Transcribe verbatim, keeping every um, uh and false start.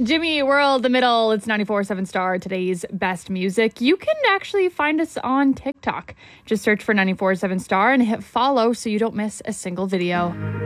Jimmy World, the middle. It's ninety-four point seven Star, today's best music. You can actually find us on TikTok. Just search for ninety-four point seven Star and hit follow so you don't miss a single video.